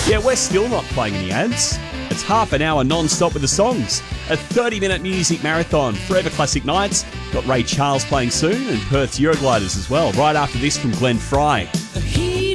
Yeah, we're still not playing any ads. It's half an hour non-stop with the songs. A 30-minute music marathon. Forever Classic Nights. Got Ray Charles playing soon and Perth's Eurogliders as well. Right after this from Glenn Fry.